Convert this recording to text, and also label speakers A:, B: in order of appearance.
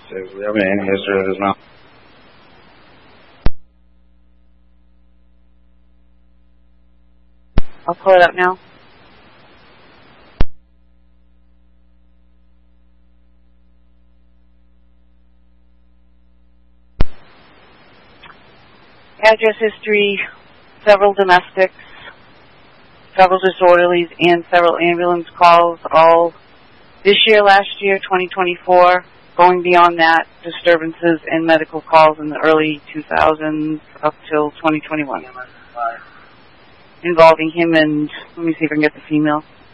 A: Do we have any history of his mouth?
B: I'll pull it up now. Address history, several domestics, several disorderlies, and several ambulance calls, all this year, last year, 2024. Going beyond that, disturbances and medical calls in the early 2000s up till 2021. Involving him and, let me see if I can get the female.